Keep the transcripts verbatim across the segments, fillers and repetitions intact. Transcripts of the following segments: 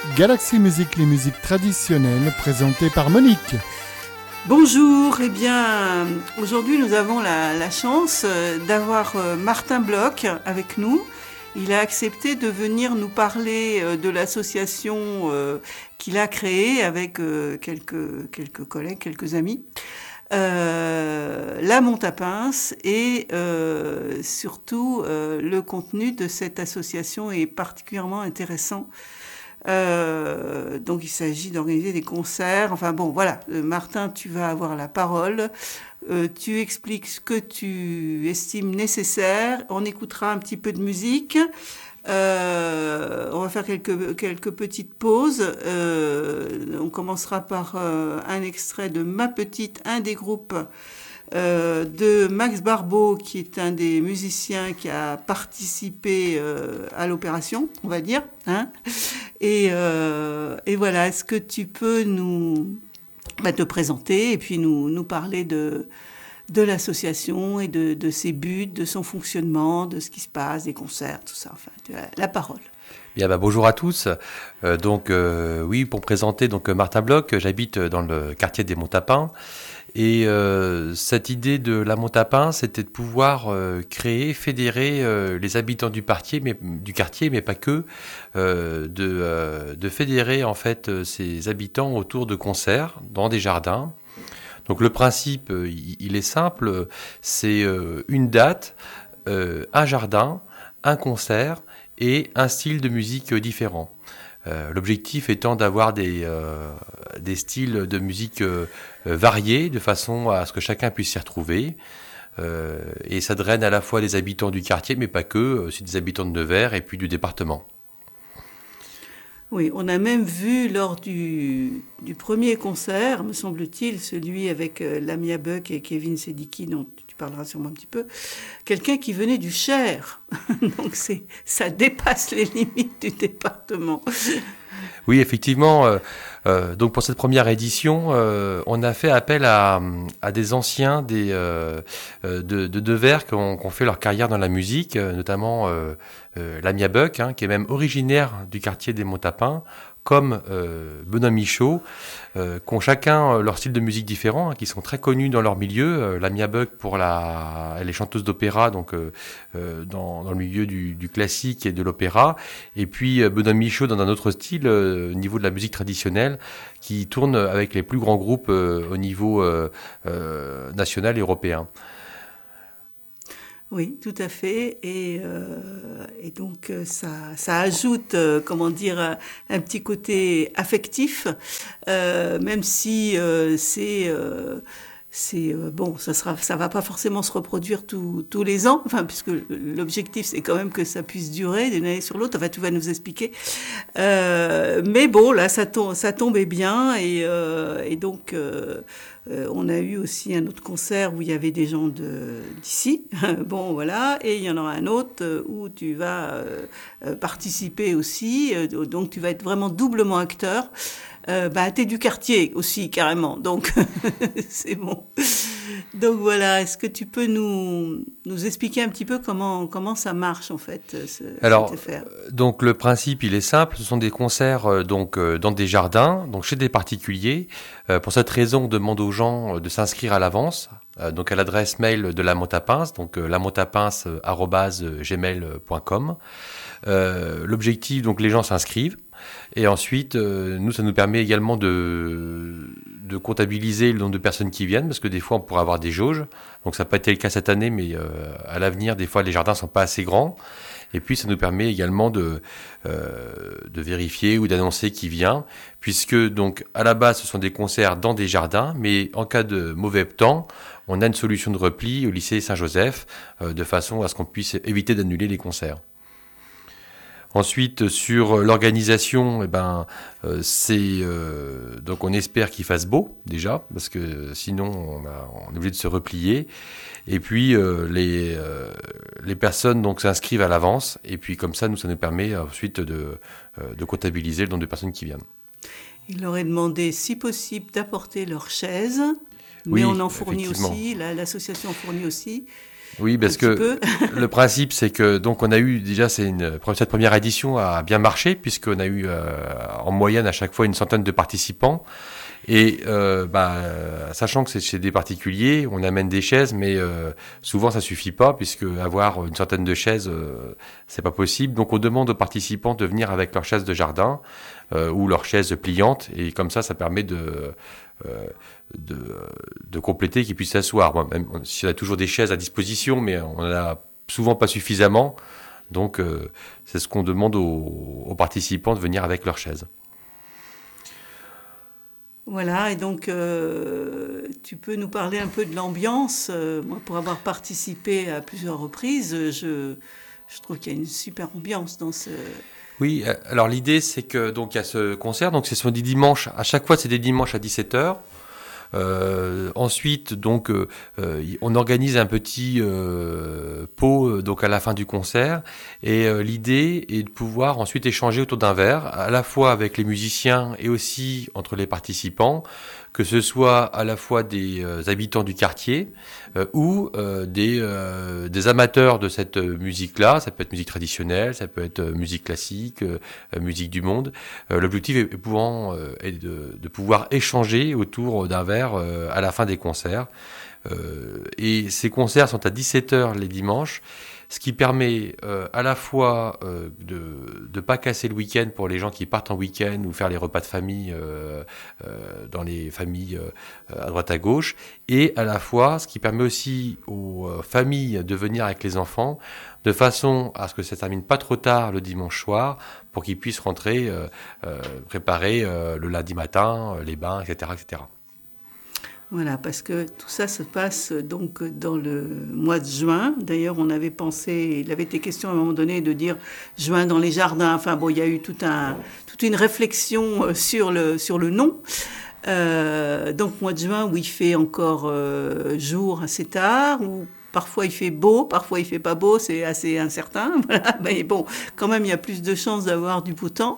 Galaxy Music, les musiques traditionnelles, présentées par Monique. Bonjour, eh bien, aujourd'hui nous avons la, la chance d'avoir Martin Bloch avec nous. Il a accepté de venir nous parler de l'association qu'il a créée avec quelques, quelques collègues, quelques amis. Euh, la monte à pince et euh, surtout euh, le contenu de cette association est particulièrement intéressant. Euh, donc il s'agit d'organiser des concerts. Enfin bon, voilà, euh, Martin, tu vas avoir la parole. Euh, tu expliques ce que tu estimes nécessaire. On écoutera un petit peu de musique. Euh, on va faire quelques, quelques petites pauses. Euh, on commencera par euh, un extrait de Ma Petite, un des groupes euh, de Max Barbeau, qui est un des musiciens qui a participé euh, à l'opération, on va dire. Hein et, euh, et voilà, est-ce que tu peux nous bah, te présenter et puis nous, nous parler de... de l'association et de, de ses buts, de son fonctionnement, de ce qui se passe, des concerts, tout ça. Enfin, tu as la parole. Bien, bah, bonjour à tous. Euh, donc, euh, oui, pour me présenter, donc Martin Bloch, j'habite dans le quartier des Monts-à-Pins. Et euh, cette idée de la Monte-à-Pins, c'était de pouvoir euh, créer, fédérer euh, les habitants du quartier, mais du quartier, mais pas que, euh, de, euh, de fédérer en fait euh, ces habitants autour de concerts dans des jardins. Donc le principe, euh, il est simple, c'est euh, une date, euh, un jardin, un concert et un style de musique différent. Euh, l'objectif étant d'avoir des, euh, des styles de musique euh, variés, de façon à ce que chacun puisse s'y retrouver. Euh, et ça draine à la fois les habitants du quartier, mais pas que, aussi des habitants de Nevers et puis du département. Oui, on a même vu lors du, du premier concert, me semble-t-il, celui avec euh, Lamia Buck et Kevin Sedicki, dont tu parleras sûrement un petit peu, quelqu'un qui venait du Cher. Donc c'est, ça dépasse les limites du département. Oui, effectivement. Euh, euh, donc pour cette première édition, euh, on a fait appel à, à des anciens des, euh, de, de Nevers qui ont, qui ont fait leur carrière dans la musique, notamment euh, euh, Lamia Buck, hein, qui est même originaire du quartier des Monts-à-Pins, comme euh, Benoît Michaud, euh, qui ont chacun leur style de musique différent, hein, qui sont très connus dans leur milieu. Euh, Lamia Buck, pour la, elle est chanteuse d'opéra, donc euh, euh, dans, dans le milieu du, du classique et de l'opéra. Et puis euh, Benoît Michaud dans un autre style, euh, au niveau de la musique traditionnelle, qui tourne avec les plus grands groupes euh, au niveau euh, euh, national et européen. Oui, tout à fait. Et, euh, et donc, ça, ça ajoute, euh, comment dire, un, un petit côté affectif, euh, même si euh, c'est... Euh, c'est euh, bon, ça sera, ça va pas forcément se reproduire tous tous les ans, enfin puisque l'objectif c'est quand même que ça puisse durer d'une année sur l'autre. Enfin, tu vas nous expliquer. Euh, mais bon, là, ça tombe, ça tombait bien et, euh, et donc euh, euh, on a eu aussi un autre concert où il y avait des gens de d'ici. Bon, voilà, et il y en aura un autre où tu vas euh, participer aussi. Donc tu vas être vraiment doublement acteur. Euh, bah, t'es du quartier aussi, carrément. Donc, c'est bon. Donc, voilà. Est-ce que tu peux nous, nous expliquer un petit peu comment, comment ça marche, en fait, ce, Alors, cette affaire ? Donc, le principe, il est simple. Ce sont des concerts euh, donc, euh, dans des jardins, donc chez des particuliers. Euh, pour cette raison, on demande aux gens euh, de s'inscrire à l'avance, euh, donc à l'adresse mail de la Monte-à-Pins, donc euh, lamotapins arobase gmail point com. Euh, l'objectif, donc les gens s'inscrivent. Et ensuite, euh, nous, ça nous permet également de, de comptabiliser le nombre de personnes qui viennent, parce que des fois, on pourrait avoir des jauges. Donc, ça n'a pas été le cas cette année, mais euh, à l'avenir, des fois, les jardins ne sont pas assez grands. Et puis, ça nous permet également de, euh, de vérifier ou d'annoncer qui vient, puisque, donc, à la base, ce sont des concerts dans des jardins, mais en cas de mauvais temps, on a une solution de repli au lycée Saint-Joseph, euh, de façon à ce qu'on puisse éviter d'annuler les concerts. Ensuite, sur l'organisation, eh ben, euh, c'est euh, donc on espère qu'il fasse beau déjà, parce que sinon on, a, on est obligé de se replier. Et puis euh, les euh, les personnes donc s'inscrivent à l'avance, et puis comme ça, nous ça nous permet ensuite de euh, de comptabiliser le nombre de personnes qui viennent. Il leur est demandé, si possible, d'apporter leurs chaises, mais Oui, on en fournit aussi, la, l'association en fournit aussi. Oui, parce que le principe, c'est que donc on a eu déjà c'est une cette première édition a bien marché puisqu'on a eu euh, en moyenne à chaque fois une centaine de participants. Et euh, bah, sachant que c'est chez des particuliers, on amène des chaises, mais euh, souvent ça suffit pas puisque avoir une centaine de chaises, euh, c'est pas possible. Donc on demande aux participants de venir avec leurs chaises de jardin euh, ou leurs chaises pliantes, et comme ça, ça permet de euh, de, de compléter, qu'ils puissent s'asseoir. Bon, même si on a toujours des chaises à disposition, mais on en a souvent pas suffisamment. Donc euh, c'est ce qu'on demande aux, aux participants, de venir avec leurs chaises. Voilà, et donc euh, tu peux nous parler un peu de l'ambiance. Euh, moi, pour avoir participé à plusieurs reprises, je, je trouve qu'il y a une super ambiance dans ce... Oui, alors l'idée, c'est que donc il y a ce concert, donc c'est sur des dimanches, à chaque fois c'est des dimanches à dix-sept heures. Euh, ensuite, donc, euh, on organise un petit euh, pot donc à la fin du concert, et euh, l'idée est de pouvoir ensuite échanger autour d'un verre, à la fois avec les musiciens et aussi entre les participants, que ce soit à la fois des euh, habitants du quartier euh, ou euh, des, euh, des amateurs de cette musique-là. Ça peut être musique traditionnelle, ça peut être euh, musique classique, euh, musique du monde. Euh, l'objectif est, pouvant, euh, est de, de pouvoir échanger autour d'un verre euh, à la fin des concerts. Euh, et ces concerts sont à dix-sept heures les dimanches, ce qui permet euh, à la fois euh, de ne pas casser le week-end pour les gens qui partent en week-end ou faire les repas de famille euh, euh, dans les familles euh, à droite à gauche, et à la fois ce qui permet aussi aux euh, familles de venir avec les enfants de façon à ce que ça ne termine pas trop tard le dimanche soir pour qu'ils puissent rentrer, euh, euh, préparer euh, le lundi matin, les bains, et cetera, et cetera. Voilà, parce que tout ça se passe donc dans le mois de juin. D'ailleurs, on avait pensé, il avait été question à un moment donné de dire juin dans les jardins. Enfin bon, il y a eu tout un, toute une réflexion sur le, sur le nom. Euh, donc mois de juin où il fait encore euh, jour assez tard, où parfois il fait beau, parfois il fait pas beau, c'est assez incertain. Voilà. Mais bon, quand même, il y a plus de chances d'avoir du beau temps.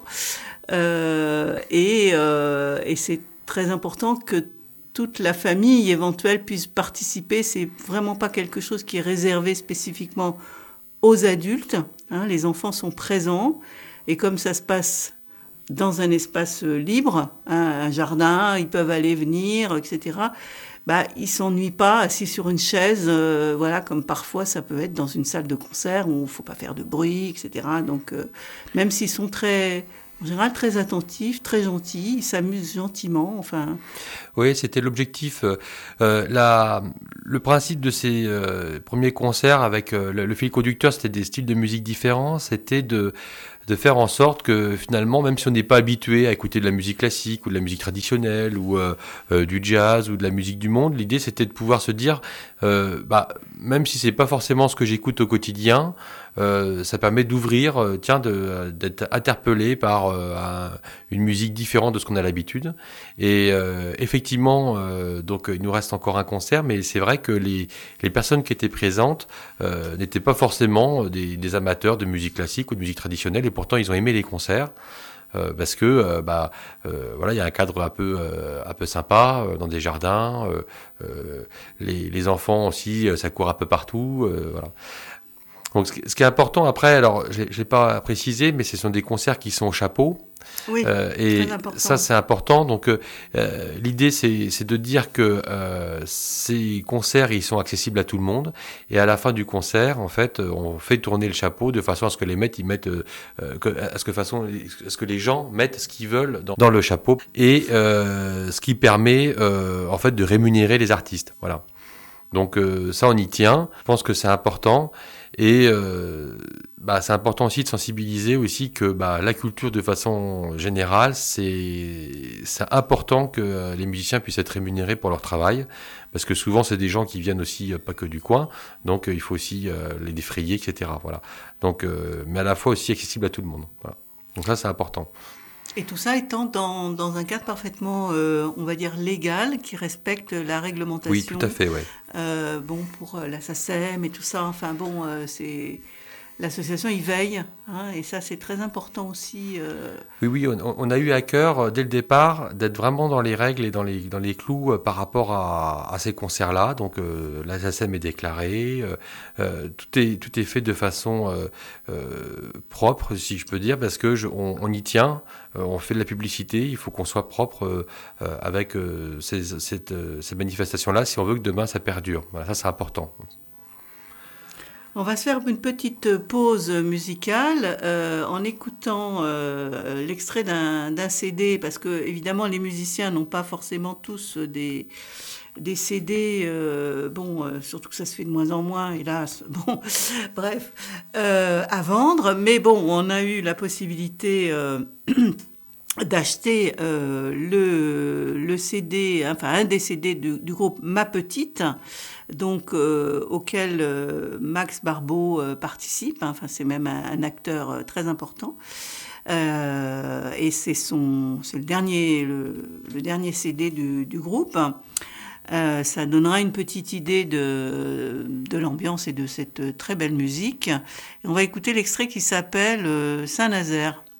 Euh, et, euh, et c'est très important que toute la famille éventuelle puisse participer. C'est vraiment pas quelque chose qui est réservé spécifiquement aux adultes. Hein, les enfants sont présents, et comme ça se passe dans un espace libre, hein, un jardin, ils peuvent aller venir, et cetera. Bah, ils s'ennuient pas assis sur une chaise, euh, voilà, comme parfois ça peut être dans une salle de concert où il faut pas faire de bruit, et cetera. Donc, euh, même s'ils sont très en général très attentifs, très gentils, ils s'amusent gentiment, enfin... Oui, c'était l'objectif. Euh, la, le principe de ces euh, premiers concerts avec euh, le, le fil conducteur, c'était des styles de musique différents, c'était de, de faire en sorte que finalement, même si on n'est pas habitué à écouter de la musique classique ou de la musique traditionnelle ou euh, euh, du jazz ou de la musique du monde, l'idée c'était de pouvoir se dire, euh, bah, même si c'est pas forcément ce que j'écoute au quotidien, Euh, ça permet d'ouvrir, euh, tiens, de, d'être interpellé par euh, un, une musique différente de ce qu'on a l'habitude. Et euh, effectivement, euh, donc il nous reste encore un concert, mais c'est vrai que les, les personnes qui étaient présentes euh, n'étaient pas forcément des, des amateurs de musique classique ou de musique traditionnelle, et pourtant ils ont aimé les concerts. Euh, parce que euh, bah euh, voilà, il y a un cadre un peu euh, un peu sympa euh, dans des jardins. Euh, euh, les, les enfants aussi, ça court un peu partout. Euh, voilà. Donc, ce qui est important après, alors je n'ai pas précisé, mais ce sont des concerts qui sont au chapeau. Oui, euh, et ça, c'est important. Donc, euh, l'idée, c'est, c'est de dire que euh, ces concerts, ils sont accessibles à tout le monde. Et à la fin du concert, en fait, on fait tourner le chapeau de façon à ce que les maîtres, ils mettent, euh, que, à ce que façon, à ce que les gens mettent ce qu'ils veulent dans, dans le chapeau. Et euh, ce qui permet, euh, en fait, de rémunérer les artistes. Voilà. Donc, euh, ça, on y tient. Je pense que c'est important. Et euh, bah, c'est important aussi de sensibiliser aussi que bah, la culture de façon générale, c'est, c'est important que les musiciens puissent être rémunérés pour leur travail, parce que souvent c'est des gens qui viennent aussi euh, pas que du coin, donc euh, il faut aussi euh, les défrayer, et cetera. Voilà. Donc, euh, mais à la fois aussi accessible à tout le monde. Voilà. Donc ça, c'est important. Et tout ça étant dans, dans un cadre parfaitement, euh, on va dire, légal, qui respecte la réglementation. Oui, tout à fait, oui. Euh, bon, pour euh, la S A C E M et tout ça, enfin bon, euh, c'est... l'association y veille, hein, et ça c'est très important aussi. Euh... Oui, oui, on, on a eu à cœur euh, dès le départ d'être vraiment dans les règles et dans les, dans les clous euh, par rapport à, à ces concerts-là. Donc euh, l'A S M est déclarée, euh, euh, tout, est, tout est fait de façon euh, euh, propre, si je peux dire, parce que je, on, on y tient, euh, on fait de la publicité, il faut qu'on soit propre euh, euh, avec euh, ces, cette, euh, ces manifestations-là si on veut que demain ça perdure. Voilà, ça c'est important. On va se faire une petite pause musicale euh, en écoutant euh, l'extrait d'un, d'un C D, parce que évidemment les musiciens n'ont pas forcément tous des, des C D, euh, bon, euh, surtout que ça se fait de moins en moins, hélas, bon, bref, euh, à vendre. Mais bon, on a eu la possibilité euh, d'acheter euh, le, le C D, enfin un des C D du, du groupe Ma Petite, donc euh, auquel euh, Max Barbeau euh, participe, hein, enfin c'est même un, un acteur euh, très important. Euh, et c'est son, c'est le dernier, le, le dernier C D du, du groupe. Euh, ça donnera une petite idée de, de l'ambiance et de cette très belle musique. Et on va écouter l'extrait qui s'appelle euh, Saint-Nazaire.